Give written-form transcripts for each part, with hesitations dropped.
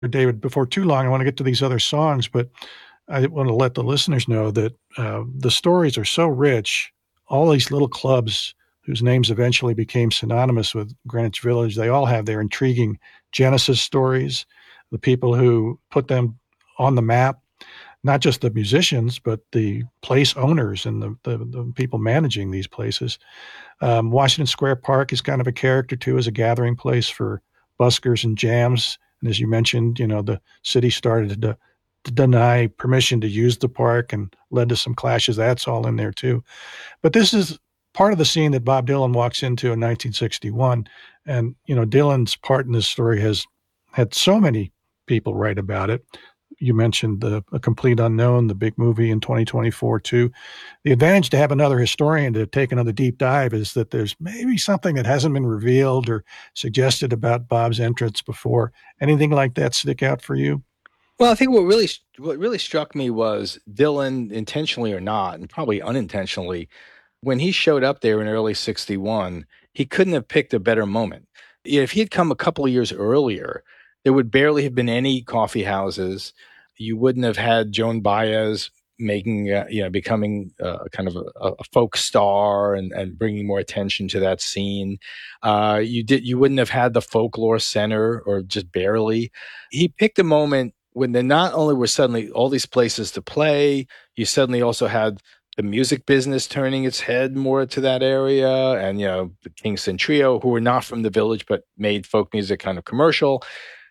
David, before too long, I want to get to these other songs, but I want to let the listeners know that the stories are so rich. All these little clubs whose names eventually became synonymous with Greenwich Village, they all have their intriguing Genesis stories, the people who put them on the map, not just the musicians, but the place owners and the people managing these places. Washington Square Park is kind of a character too, as a gathering place for buskers and jams. And as you mentioned, the city started to deny permission to use the park and led to some clashes. That's all in there too. But this is part of the scene that Bob Dylan walks into in 1961. And, Dylan's part in this story has had so many people write about it. You mentioned A Complete Unknown, the big movie in 2024 too. The advantage to have another historian to take another deep dive is that there's maybe something that hasn't been revealed or suggested about Bob's entrance before. Anything like that stick out for you? Well, I think what really struck me was Dylan, intentionally or not, and probably unintentionally, when he showed up there in early '61, he couldn't have picked a better moment. If he had come a couple of years earlier, there would barely have been any coffee houses. You wouldn't have had Joan Baez making, becoming kind of a folk star and bringing more attention to that scene. You wouldn't have had the folklore center, or just barely. He picked a moment when there not only were suddenly all these places to play, you suddenly also had the music business turning its head more to that area, and the Kingston Trio, who were not from the village but made folk music kind of commercial,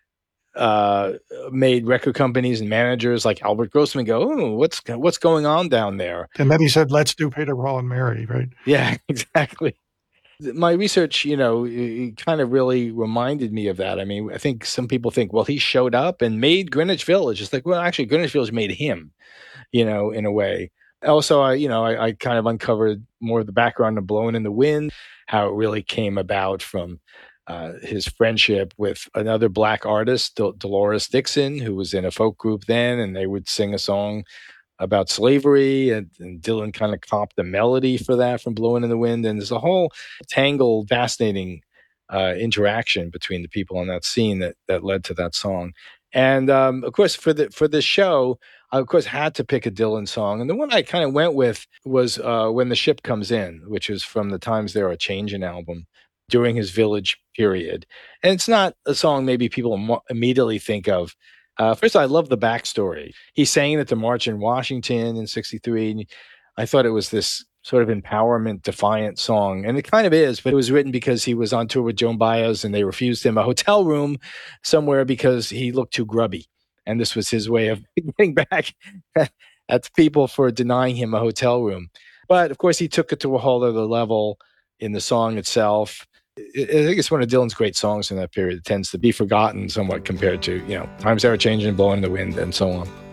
uh, made record companies and managers like Albert Grossman go, "Oh, what's going on down there?" And then he said, let's do Peter, Paul, and Mary, right? Yeah, exactly. My research, it kind of really reminded me of that. I mean, I think some people think, well, he showed up and made Greenwich Village. It's like, well, actually, Greenwich Village made him, in a way. Also, I kind of uncovered more of the background of Blowing in the Wind, how it really came about from his friendship with another Black artist, Dolores Dixon, who was in a folk group then, and they would sing a song about slavery, and Dylan kind of copped the melody for that from Blowing in the Wind. And there's a whole tangled, fascinating interaction between the people on that scene that led to that song. And of course, for this show, I of course had to pick a Dylan song, and the one I kind of went with was "When the Ship Comes In," which is from the Times There Are Changin' album during his Village period. And it's not a song maybe people immediately think of. First, I love the backstory. He sang it at the March in Washington in '63. And I thought it was this sort of empowerment, defiant song. And it kind of is, but it was written because he was on tour with Joan Baez and they refused him a hotel room somewhere because he looked too grubby. And this was his way of getting back at people for denying him a hotel room. But of course, he took it to a whole other level in the song itself. I think it's one of Dylan's great songs in that period. It tends to be forgotten somewhat compared to, Times They Are Changing, Blowing in the Wind, and so on.